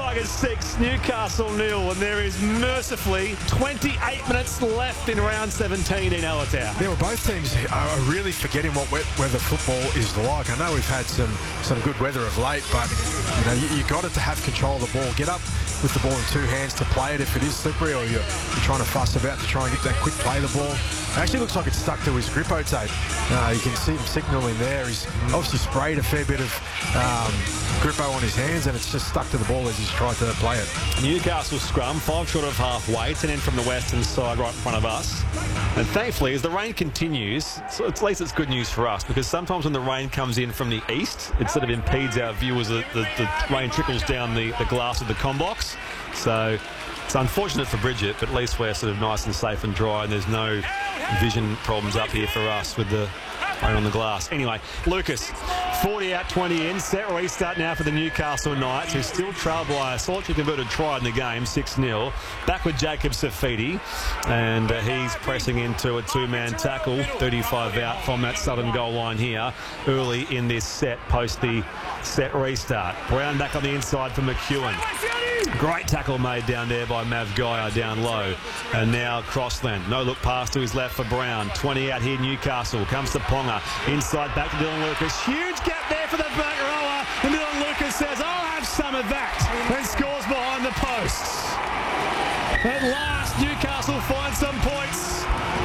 Tigers 6, Newcastle 0, and there is mercifully 28 minutes left in round 17 in Allentown. Yeah, well, both teams are really forgetting what weather football is like. I know we've had some good weather of late, but you got it to have control of the ball. Get up with the ball in two hands to play it if it is slippery, or you're trying to fuss about to try and get that quick play of the ball. It actually looks like it's stuck to his grippo tape. You can see him signalling there. He's obviously sprayed a fair bit of grippo on his hands, and it's just stuck to the ball as he's tried to play it. Newcastle scrum, 5 short of halfway, 10 in from the western side right in front of us. And thankfully, as the rain continues, so at least it's good news for us, because sometimes when the rain comes in from the east, it sort of impedes our view as the rain trickles down the glass of the Combox. So it's unfortunate for Bridget, but at least we're sort of nice and safe and dry, and there's no vision problems up here for us with the rain on the glass. Anyway, Lucas, 40 out, 20 in. Set restart now for the Newcastle Knights, who still trail by a solitary converted try in the game, 6-0. Back with Jacob Safidi, and he's pressing into a two-man tackle, 35 out from that southern goal line here early in this set, post the set restart. Brown back on the inside for McEwen. Great tackle made down there by Mav Gaia down low. And now Crossland. No look pass to his left for Brown. 20 out here, Newcastle. Comes to Ponga. Inside back to Dylan Lucas. Huge gap there for the back rower. And Dylan Lucas says, I'll have some of that. And scores behind the posts. At last, Newcastle finds some points.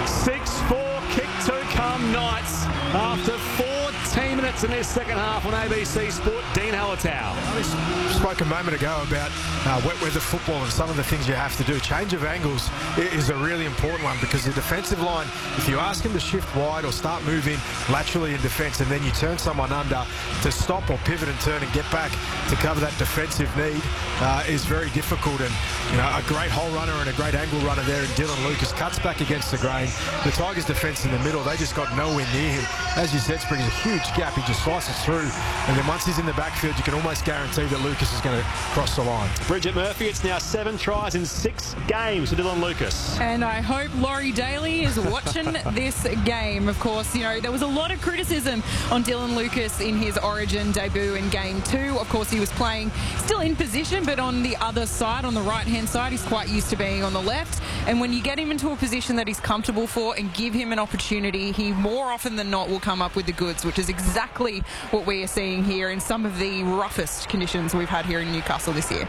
6-4, kick to come Knights. After 14 minutes in this second half on ABC Sport, Dean Hallertau. I spoke a moment ago about wet weather football and some of the things you have to do. Change of angles is a really important one, because the defensive line, if you ask them to shift wide or start moving laterally in defence, and then you turn someone under, to stop or pivot and turn and get back to cover that defensive need is very difficult. And a great hole runner and a great angle runner there in Dylan Lucas cuts back against the grain. The Tigers defence in the middle, they just got nowhere near him. As you said, Spring, is a huge gap. He just slices through, and then once he's in the backfield, you can almost guarantee that Lucas is going to cross the line. Bridget Murphy, it's now 7 tries in 6 games for Dylan Lucas. And I hope Laurie Daly is watching this game. Of course, there was a lot of criticism on Dylan Lucas in his Origin debut in Game 2. Of course, he was playing still in position, but on the other side, on the right-hand side. He's quite used to being on the left. And when you get him into a position that he's comfortable for and give him an opportunity, he more often than not will come up with the goods, which is exactly what we are seeing here in some of the roughest conditions we've had here in Newcastle this year.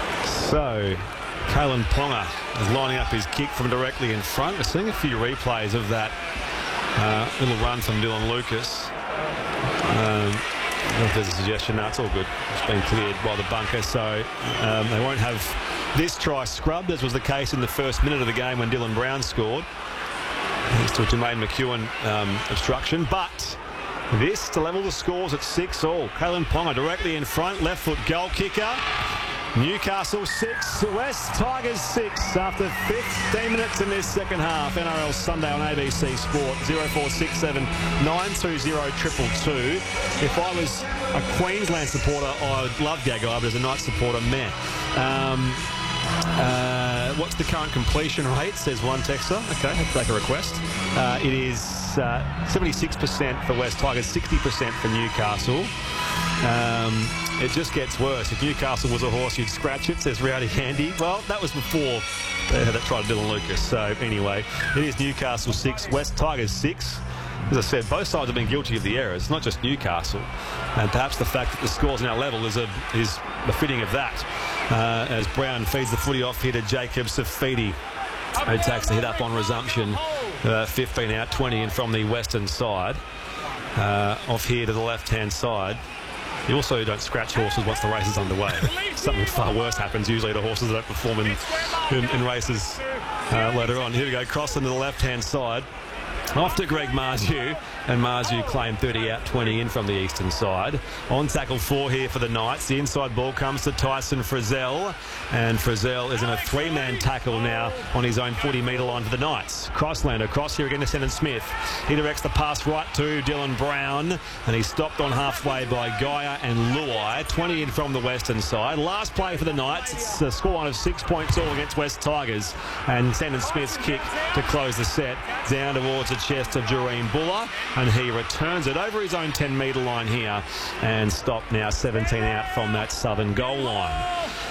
So, Kalen Ponga is lining up his kick from directly in front. We're seeing a few replays of that little run from Dylan Lucas. I don't know if there's a suggestion. No, it's all good. It's been cleared by the bunker, so they won't have this try scrubbed, as was the case in the first minute of the game when Dylan Brown scored. Thanks to a Jermaine McEwen obstruction, but this to level the scores at 6-all. Kalen Ponga directly in front, left foot goal kicker. Newcastle 6, West Tigers 6 after 15 minutes in this second half. NRL Sunday on ABC Sport. 0467 920 222. If I was a Queensland supporter, I'd love Gagai, but as a Knights supporter, meh. What's the current completion rate, says one texter. Okay, I'll take a request. It is 76% for West Tigers, 60% for Newcastle. It just gets worse. If Newcastle was a horse, you'd scratch it, says Rowdy Handy. Well, that was before they had that try to Dylan Lucas. So anyway, it is Newcastle 6, West Tigers 6. As I said, both sides have been guilty of the errors. It's not just Newcastle. And perhaps the fact that the score's now level is befitting of that. As Brown feeds the footy off here to Jacob Safidi, who takes the hit up on resumption. 15 out, 20 in from the western side. Off here to the left-hand side. You also don't scratch horses once the race is underway. Something far worse happens usually to horses that don't perform in races later on. Here we go, crossing to the left-hand side. Off to Greg Marzu, and Marzu claimed 30 out, 20 in from the eastern side. On tackle 4 here for the Knights. The inside ball comes to Tyson Frizzell, and Frizzell is in a 3-man tackle now on his own 40-metre line for the Knights. Crossland across here again to Shannon Smith. He directs the pass right to Dylan Brown, and he's stopped on halfway by Gaia and Luai. 20 in from the western side. Last play for the Knights. It's a scoreline of 6 points all against West Tigers, and Shannon Smith's kick to close the set down towards the chest of Jareen Buller, and he returns it over his own 10-metre line here and stopped now 17 out from that southern goal line.